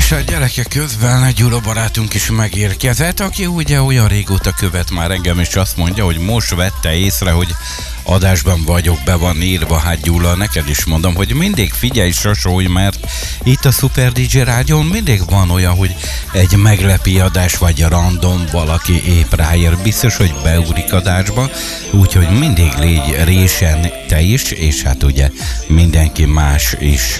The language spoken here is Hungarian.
És a gyerekek közben Gyula barátunk is megérkezett, aki ugye olyan régóta követ már engem, és azt mondja, hogy most vette észre, hogy adásban vagyok, be van írva. Hát Gyula, neked is mondom, hogy mindig figyelj, sasolj, mert itt a Super DJ Rádión mindig van olyan, hogy egy meglepi adás, vagy random, valaki épp ráér, biztos, hogy beúrik adásba, úgyhogy mindig légy résen te is, és hát ugye mindenki más is.